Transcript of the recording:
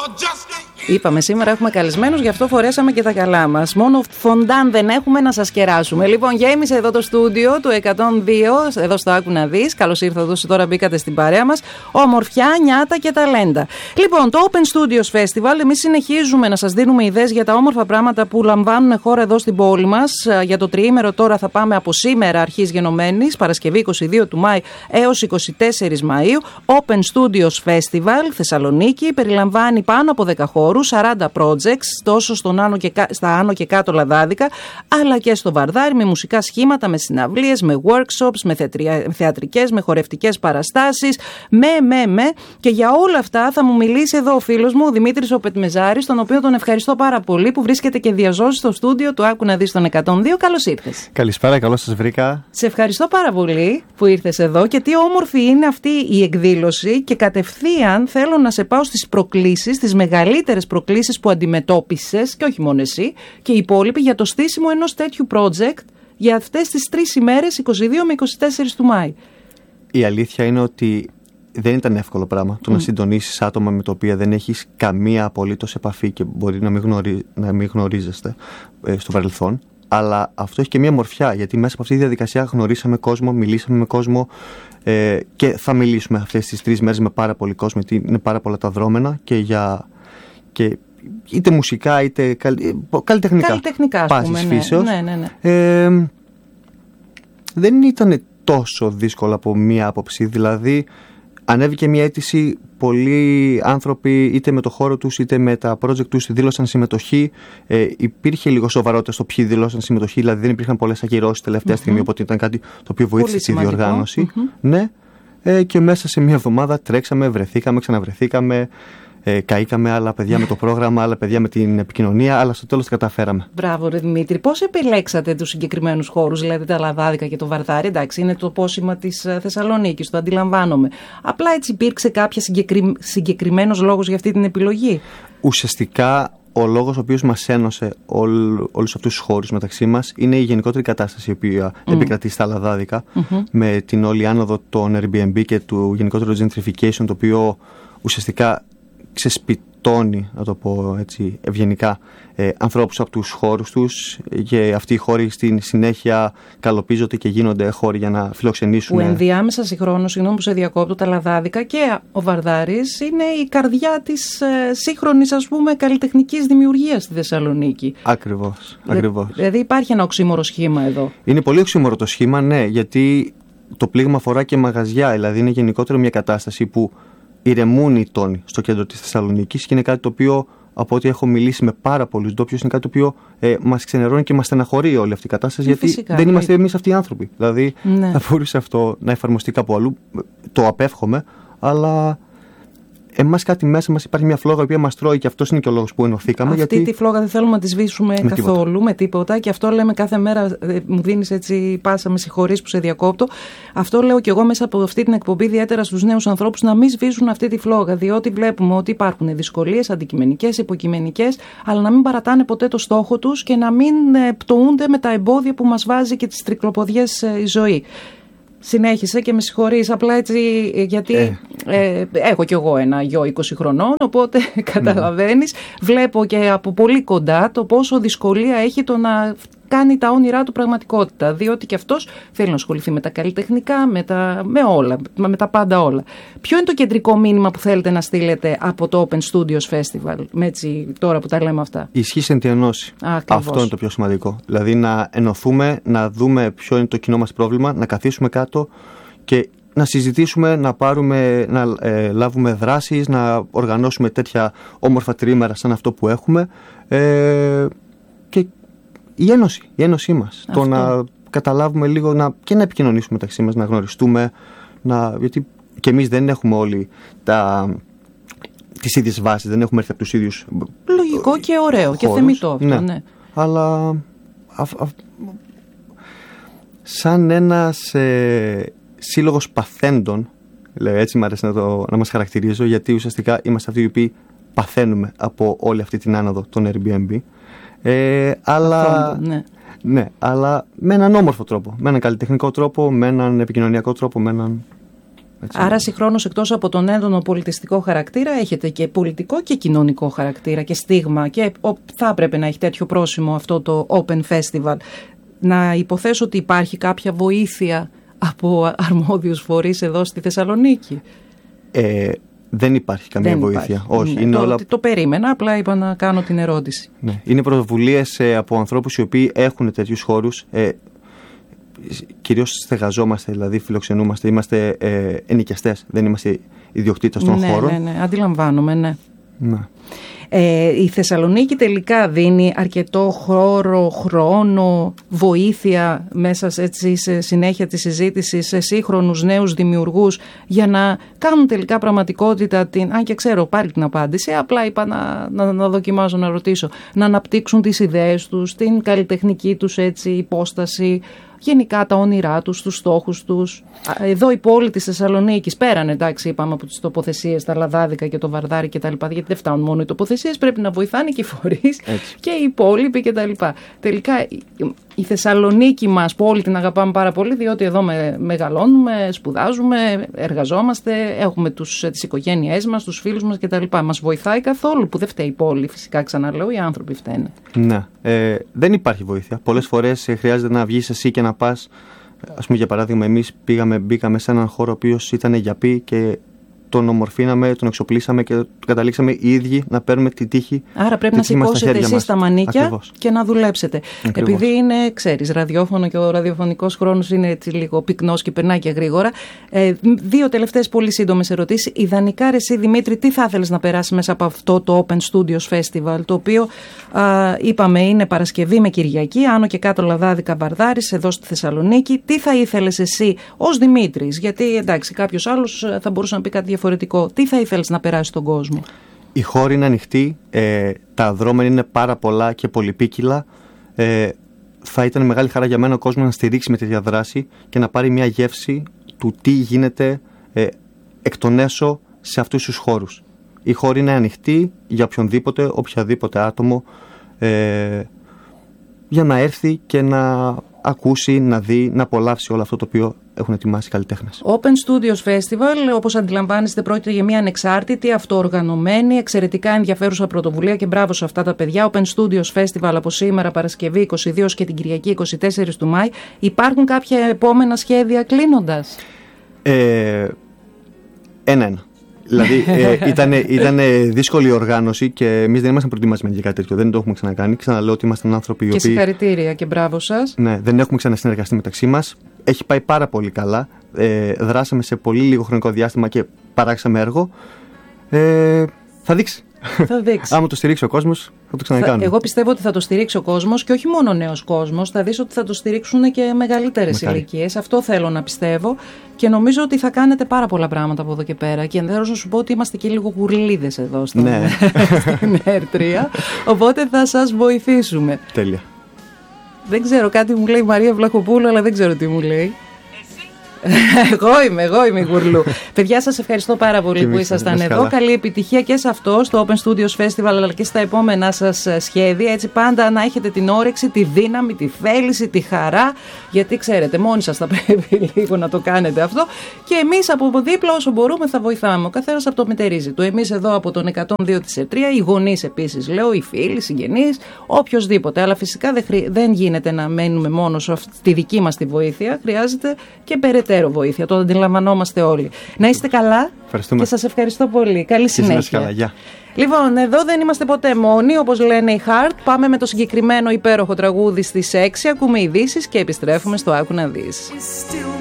Είπαμε σήμερα έχουμε καλεσμένους, γι' αυτό φορέσαμε και τα καλά μας. Μόνο φοντάν δεν έχουμε να σας κεράσουμε. Λοιπόν, γέμισε εδώ το στούντιο του 102, εδώ στο Άκου να δεις. Καλώς ήρθατε όσοι τώρα μπήκατε στην παρέα μας. Ομορφιά, νιάτα και ταλέντα. Λοιπόν, το Open Studios Festival, εμείς συνεχίζουμε να σας δίνουμε ιδέες για τα όμορφα πράγματα που λαμβάνουν χώρα εδώ στην πόλη μας. Για το τριήμερο τώρα θα πάμε από σήμερα αρχής γενομένης, Παρασκευή 22 του Μάη έως 24 Μαΐου. Open Studios Festival, Θεσσαλονίκη, περιλαμβάνει πάνω από 10 χώρους. 40 projects, τόσο στα άνω και κάτω λαδάδικα, αλλά και στο Βαρδάρι, με μουσικά σχήματα, με συναυλίες, με workshops, με θεατρικές, με χορευτικές παραστάσεις, και για όλα αυτά θα μου μιλήσει εδώ ο φίλος μου, ο Δημήτρης ο Πετμεζάρης, τον οποίο τον ευχαριστώ πάρα πολύ που βρίσκεται και διαζώσει στο στούντιο του Άκου να δεις τον 102. Καλώς ήρθες. Καλησπέρα, καλώς σας βρήκα. Σε ευχαριστώ πάρα πολύ που ήρθες εδώ και τι όμορφη είναι αυτή η εκδήλωση και κατευθείαν θέλω να σε πάω στις προκλήσεις, τις μεγαλύτερες προκλήσεις που αντιμετώπισες και όχι μόνο εσύ και οι υπόλοιποι για το στήσιμο ενός τέτοιου project για αυτές τις 3 ημέρες 22 με 24 του Μάη. Η αλήθεια είναι ότι δεν ήταν εύκολο πράγμα το να συντονίσεις άτομα με τα οποία δεν έχεις καμία απολύτως επαφή και μπορεί να μην γνωρίζεστε στο παρελθόν. Αλλά αυτό έχει και μία μορφιά, γιατί μέσα από αυτή τη διαδικασία γνωρίσαμε κόσμο, μιλήσαμε με κόσμο και θα μιλήσουμε αυτές τις 3 μέρες με πάρα πολύ κόσμο, γιατί είναι πάρα πολλά τα δρόμενα και είτε μουσικά είτε καλλιτεχνικά πάσης φύσεως. Ναι. Δεν ήταν τόσο δύσκολο από μία άποψη. Δηλαδή ανέβηκε μία αίτηση, πολλοί άνθρωποι είτε με το χώρο τους είτε με τα project τους δήλωσαν συμμετοχή. Υπήρχε λίγο σοβαρότητα στο ποιοι δήλωσαν συμμετοχή, δηλαδή δεν υπήρχαν πολλές ακυρώσεις τελευταία στιγμή, οπότε ήταν κάτι το οποίο βοήθησε στη διοργάνωση. Ναι. Και μέσα σε μία εβδομάδα τρέξαμε, βρεθήκαμε, ξαναβρεθήκαμε. Καήκαμε, άλλα παιδιά με το πρόγραμμα, άλλα παιδιά με την επικοινωνία, αλλά στο τέλος τα καταφέραμε. Μπράβο, ρε Δημήτρη. Πώς επιλέξατε τους συγκεκριμένους χώρους, δηλαδή τα λαδάδικα και το Βαρδάρι? Εντάξει, είναι το πόσημα της Θεσσαλονίκης, το αντιλαμβάνομαι. Απλά έτσι υπήρξε κάποια συγκεκριμένος λόγος για αυτή την επιλογή? Ουσιαστικά, ο λόγος ο οποίος μας ένωσε όλους αυτούς τους χώρους μεταξύ μας είναι η γενικότερη κατάσταση η οποία επικρατεί στα λαδάδικα, με την όλη άνοδο των Airbnb και του γενικότερου gentrification, το οποίο ουσιαστικά ξεσπιτώνει, να το πω έτσι ευγενικά, ανθρώπους από τους χώρους τους, και αυτοί οι χώροι στην συνέχεια καλοπίζονται και γίνονται χώροι για να φιλοξενήσουν. Που ενδιάμεσα συγχρόνως, συγγνώμη που σε διακόπτω, τα λαδάδικα και ο Βαρδάρης είναι η καρδιά της σύγχρονης, ας πούμε, καλλιτεχνικής δημιουργίας στη Θεσσαλονίκη. Ακριβώς. Δηλαδή υπάρχει ένα οξύμορο σχήμα εδώ. Είναι πολύ οξύμορο το σχήμα, ναι, γιατί το πλήγμα αφορά και μαγαζιά, δηλαδή είναι γενικότερο μια κατάσταση που ηρεμούν οι τόνοι στο κέντρο της Θεσσαλονίκης και είναι κάτι το οποίο, από ό,τι έχω μιλήσει με πάρα πολλούς ντόπιους, είναι κάτι το οποίο μας ξενερώνει και μας στεναχωρεί όλη αυτή η κατάσταση, γιατί φυσικά, δεν είμαστε εμείς αυτοί οι άνθρωποι. Δηλαδή θα μπορούσε αυτό να εφαρμοστεί κάπου αλλού, το απέφχομαι, αλλά εμάς κάτι μέσα μας υπάρχει μια φλόγα η οποία μας τρώει και αυτός είναι και ο λόγος που ενωθήκαμε. Αυτή τη φλόγα δεν θέλουμε να τη σβήσουμε καθόλου με τίποτα και αυτό λέμε κάθε μέρα. Μου δίνεις έτσι πάσα, με συγχωρείς που σε διακόπτω. Αυτό λέω και εγώ μέσα από αυτή την εκπομπή, ιδιαίτερα στους νέους ανθρώπους, να μην σβήσουν αυτή τη φλόγα. Διότι βλέπουμε ότι υπάρχουν δυσκολίες αντικειμενικές, υποκειμενικές, αλλά να μην παρατάνε ποτέ το στόχο τους και να μην πτωούνται με τα εμπόδια που μας βάζει και τις τρικλοποδιές η ζωή. Συνέχισε και με συγχωρείς, απλά έτσι, γιατί έχω κι εγώ ένα γιο 20 χρονών, οπότε καταλαβαίνεις, βλέπω και από πολύ κοντά το πόσο δυσκολία έχει το να κάνει τα όνειρά του πραγματικότητα, διότι και αυτός θέλει να ασχοληθεί με τα καλλιτεχνικά, με όλα, με τα πάντα όλα. Ποιο είναι το κεντρικό μήνυμα που θέλετε να στείλετε από το Open Studios Festival, με έτσι τώρα που τα λέμε αυτά? Ισχύς εν τη ενώση. Αυτό είναι το πιο σημαντικό. Δηλαδή να ενωθούμε, να δούμε ποιο είναι το κοινό μας πρόβλημα, να καθίσουμε κάτω και να συζητήσουμε, να λάβουμε δράσεις, να οργανώσουμε τέτοια όμορφα τριήμερα σαν αυτό που έχουμε, και η ένωσή μας. Αυτό. Το να καταλάβουμε λίγο και να επικοινωνήσουμε μεταξύ μας, να γνωριστούμε, γιατί και εμείς δεν έχουμε όλοι τις ίδιες βάσεις, δεν έχουμε έρθει από τους ίδιους. Λογικό και ωραίο χώρους, και θεμιτό αυτό, ναι. Αλλά σαν ένας σύλλογος παθέντων, έτσι μου αρέσει να μας χαρακτηρίζω, γιατί ουσιαστικά είμαστε αυτοί οι οποίοι παθαίνουμε από όλη αυτή την άνοδο των Airbnb. Ναι, αλλά με έναν όμορφο τρόπο, με έναν καλλιτεχνικό τρόπο, με έναν επικοινωνιακό τρόπο, με Άρα συγχρόνως εκτός από τον έντονο πολιτιστικό χαρακτήρα έχετε και πολιτικό και κοινωνικό χαρακτήρα και στίγμα, και θα έπρεπε να έχει τέτοιο πρόσημο αυτό το Open Festival. Να υποθέσω ότι υπάρχει κάποια βοήθεια από αρμόδιους φορείς εδώ στη Θεσσαλονίκη. Δεν υπάρχει καμία βοήθεια. Όχι, Ναι, είναι όλα... το περίμενα, απλά είπα να κάνω την ερώτηση. Ναι. Είναι πρωτοβουλίες από ανθρώπους οι οποίοι έχουν τέτοιους χώρους. Κυρίως στεγαζόμαστε, δηλαδή φιλοξενούμαστε, είμαστε ενοικιαστές, δεν είμαστε ιδιοκτήτες των χώρων. Ναι, αντιλαμβάνομαι, ναι. Ναι. Η Θεσσαλονίκη τελικά δίνει αρκετό χρόνο, βοήθεια μέσα σε συνέχεια της συζήτησης σε σύγχρονους νέους δημιουργούς για να κάνουν τελικά πραγματικότητα αν και ξέρω πάλι την απάντηση, απλά είπα να δοκιμάζω να ρωτήσω, να αναπτύξουν τις ιδέες τους, την καλλιτεχνική τους υπόσταση, γενικά τα όνειρά τους, τους στόχους τους. Εδώ η πόλη της Θεσσαλονίκης, πέραν εντάξει είπαμε από τις τοποθεσίες, τα λαδάδικα και το βαρδάρι κτλ. Γιατί δεν φτάνουν μόνο οι τοποθεσίες, πρέπει να βοηθάνε και οι φορείς και οι υπόλοιποι κτλ. Τελικά η Θεσσαλονίκη μας πόλη την αγαπάμε πάρα πολύ, διότι εδώ μεγαλώνουμε, σπουδάζουμε, εργαζόμαστε, έχουμε τις οικογένειές μας, τους φίλους μας κτλ. Μας βοηθάει καθόλου, που δεν φταίει η πόλη, φυσικά ξαναλέω, οι άνθρωποι φταίνε. Ναι, δεν υπάρχει βοήθεια. Πολλές φορές χρειάζεται να βγεις εσύ και να πας. Ας πούμε, για παράδειγμα, εμείς μπήκαμε σε έναν χώρο ο οποίος ήταν γιαπί και τον ομορφήναμε, τον εξοπλίσαμε και καταλήξαμε οι ίδιοι να παίρνουμε τη τύχη. Άρα πρέπει να σηκώσετε εσείς τα μανίκια. Ακριβώς. Και να δουλέψετε. Ακριβώς. Επειδή είναι, ξέρεις, ραδιόφωνο και ο ραδιοφωνικός χρόνος είναι έτσι λίγο πυκνός και περνάει και γρήγορα. Δύο τελευταίες πολύ σύντομες ερωτήσεις. Ιδανικά, εσύ Δημήτρη, τι θα ήθελες να περάσει μέσα από αυτό το Open Studios Festival, το οποίο είπαμε είναι Παρασκευή με Κυριακή, άνω και κάτω λαδάδικα Βαρδάρης, εδώ στη Θεσσαλονίκη. Τι θα ήθελες εσύ ως Δημήτρης, γιατί εντάξει, κάποιος άλλος θα μπορούσε να πει κάτι διαφορετικό. Τι θα ήθελες να περάσει στον κόσμο? Η χώρη είναι ανοιχτή, τα δρόμενα είναι πάρα πολλά και πολυπίκυλα. Θα ήταν μεγάλη χαρά για μένα ο κόσμος να στηρίξει με τέτοια δράση και να πάρει μια γεύση του τι γίνεται εκ των έσω σε αυτούς τους χώρους. Η χώρη είναι ανοιχτή για οποιαδήποτε άτομο, για να έρθει και να ακούσει, να δει, να απολαύσει όλο αυτό το οποίο έχουν ετοιμάσει οι καλλιτέχνες. Open Studios Festival, όπως αντιλαμβάνεστε, πρόκειται για μια ανεξάρτητη, αυτοοργανωμένη, εξαιρετικά ενδιαφέρουσα πρωτοβουλία και μπράβο σε αυτά τα παιδιά. Open Studios Festival από σήμερα Παρασκευή 22 και την Κυριακή 24 του Μάη. Υπάρχουν κάποια επόμενα σχέδια κλείνοντας? Ένα. Δηλαδή ήταν δύσκολη η οργάνωση και εμείς δεν ήμασταν προετοιμασμένοι για κάτι τέτοιο. Δεν το έχουμε ξανακάνει. Ξαναλέω ότι ήμασταν άνθρωποι οι οποίοι. Και συγχαρητήρια και μπράβο σας. Ναι, δεν έχουμε ξανασυνεργαστεί μεταξύ μας. Έχει πάει πάρα πολύ καλά. Δράσαμε σε πολύ λίγο χρονικό διάστημα και παράξαμε έργο. Θα δείξει. Άμα το στηρίξει ο κόσμος, θα το ξανακάνουμε. Εγώ πιστεύω ότι θα το στηρίξει ο κόσμος και όχι μόνο ο νέος κόσμος. Θα δεις ότι θα το στηρίξουν και μεγαλύτερες ηλικίες. Αυτό θέλω να πιστεύω και νομίζω ότι θα κάνετε πάρα πολλά πράγματα από εδώ και πέρα. Και ενδέχομαι να σου πω ότι είμαστε και λίγο γουρλίδες εδώ στην ΕΡΤΡΙΑ. Οπότε θα σας βοηθήσουμε. Τέλεια. Δεν ξέρω, κάτι μου λέει η Μαρία Βλαχοπούλου, αλλά δεν ξέρω τι μου λέει. Εγώ είμαι η Γουρλού. Παιδιά, σας ευχαριστώ πάρα πολύ που ήσασταν εδώ. Καλά. Καλή επιτυχία και σε αυτό, στο Open Studios Festival, αλλά και στα επόμενά σας σχέδια. Έτσι, πάντα να έχετε την όρεξη, τη δύναμη, τη θέληση, τη χαρά. Γιατί ξέρετε, μόνοι σας θα πρέπει λίγο να το κάνετε αυτό. Και εμείς από δίπλα, όσο μπορούμε, θα βοηθάμε. Ο καθένας από το μετερίζει του. Εμείς εδώ από τον 102 της ΕΡΤΡΙΑ, οι γονείς επίσης, λέω, οι φίλοι, οι συγγενείς, οποιοδήποτε. Αλλά φυσικά δεν γίνεται να μένουμε μόνο στη δική μας τη βοήθεια. Χρειάζεται και περαιτέρω βοήθεια. Το αντιλαμβανόμαστε όλοι. Να είστε καλά. Και σας ευχαριστώ πολύ. Καλή συνέχεια. Καλά, γεια. Λοιπόν, εδώ δεν είμαστε ποτέ μόνοι, όπως λένε οι Heart. Πάμε με το συγκεκριμένο υπέροχο τραγούδι στις 6. Ακούμε ειδήσεις και επιστρέφουμε στο Άκου να δεις.